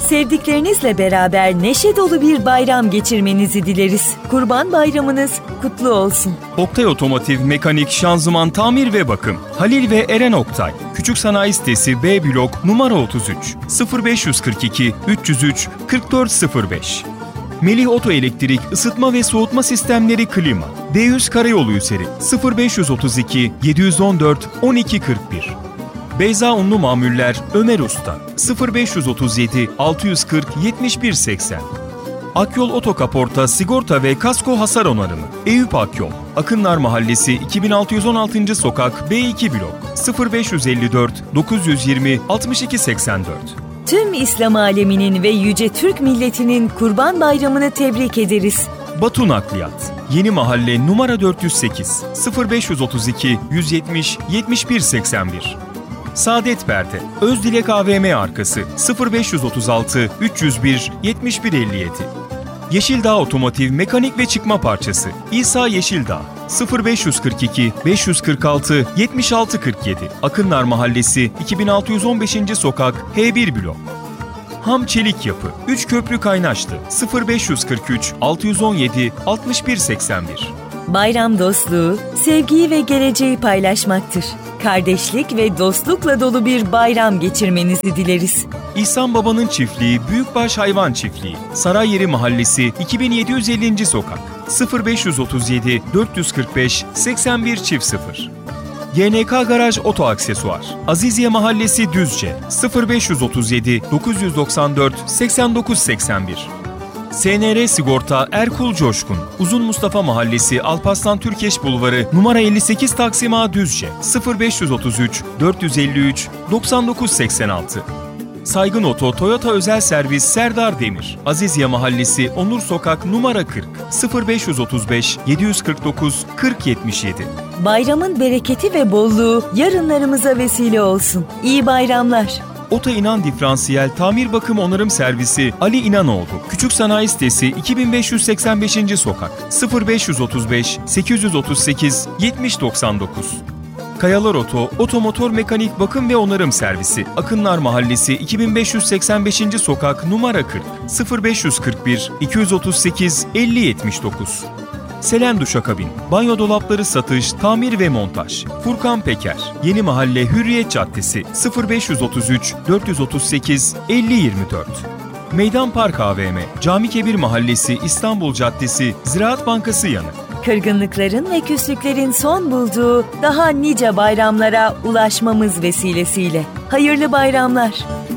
Sevdiklerinizle beraber neşe dolu bir bayram geçirmenizi dileriz. Kurban Bayramınız kutlu olsun. Oktay Otomotiv Mekanik Şanzıman Tamir ve Bakım. Halil ve Eren Oktay. Küçük Sanayi Sitesi B Blok numara 33 0542 303 4405. Melih Oto Elektrik Isıtma ve Soğutma Sistemleri Klima. D100 Karayolu üzeri 0532 714 1241. Beyza Unlu Mamuller Ömer Usta 0537 640 7180. Akyol Otokaporta Sigorta ve Kasko Hasar Onarımı. Eyüp Akyol, Akınlar Mahallesi 2616. Sokak B2 Blok 0554 920 6284. Tüm İslam aleminin ve yüce Türk milletinin Kurban Bayramını tebrik ederiz. Batu Nakliyat, Yeni Mahalle numara 408 0532 170 7181. Saadet Perde, Özdilek AVM arkası 0536 301 7157. Yeşildağ Otomotiv Mekanik ve Çıkma Parçası İsa Yeşildağ 0542 546 7647. Akınlar Mahallesi 2615. Sokak H1 Blok. Ham Çelik Yapı 3 Köprü Kaynaşlı 0543 617 6181. Bayram dostluğu, sevgiyi ve geleceği paylaşmaktır. Kardeşlik ve dostlukla dolu bir bayram geçirmenizi dileriz. İhsan Baba'nın çiftliği Büyükbaş Hayvan Çiftliği Sarayyeri Mahallesi 2750. Sokak 0537 445 81 0. GNK Garaj Oto Aksesuar Aziziye Mahallesi Düzce 0537 994 89 81. SNR Sigorta Erkul Coşkun Uzun Mustafa Mahallesi Alparslan Türkeş Bulvarı numara 58 Taksim A Düzce 0533 453 9986. Saygın Oto Toyota Özel Servis Serdar Demir Aziziye Mahallesi Onur Sokak numara 40 0535 749 4077. Bayramın bereketi ve bolluğu yarınlarımıza vesile olsun. İyi bayramlar. Ota İnan Diferansiyel Tamir Bakım Onarım Servisi Ali İnanoğlu Küçük Sanayi Sitesi 2585. Sokak 0535 838 7099. Kayalar Oto Otomotor Mekanik Bakım ve Onarım Servisi Akınlar Mahallesi 2585. Sokak numara 40 0541 238 5079. Selen Duşakabin, banyo dolapları satış, tamir ve montaj. Furkan Peker, Yeni Mahalle Hürriyet Caddesi 0533 438 5024. Meydan Park AVM, Camikebir Mahallesi İstanbul Caddesi, Ziraat Bankası yanı. Kırgınlıkların ve küslüklerin son bulduğu daha nice bayramlara ulaşmamız vesilesiyle. Hayırlı bayramlar.